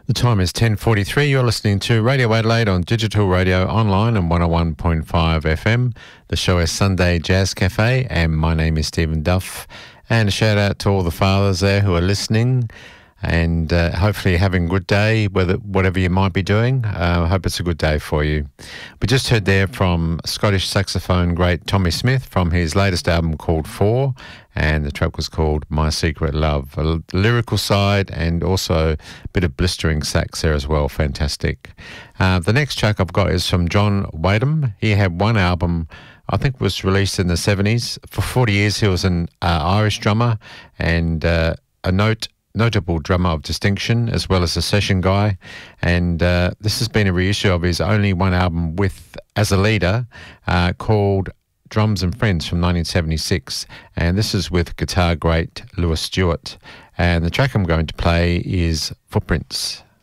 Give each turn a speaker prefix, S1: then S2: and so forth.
S1: The time is 10:43. You're listening to Radio Adelaide on digital radio, online and 101.5 FM. The show is Sunday Jazz Cafe, and my name is Stephen Duff. And a shout out to all the fathers there who are listening, and hopefully having a good day, whatever you might be doing. I hope it's a good day for you. We just heard there from Scottish saxophone great Tommy Smith from his latest album called Four, and the track was called My Secret Love. A lyrical side and also a bit of blistering sax there as well. Fantastic. The next track I've got is from John Wadham. He had one album, I think was released in the 70s. For 40 years he was an Irish drummer and a notable drummer of distinction, as well as a session guy, and this has been a reissue of his only one album as a leader, called Drums and Friends from 1976, and this is with guitar great Lewis Stewart, and the track I'm going to play is Footprints.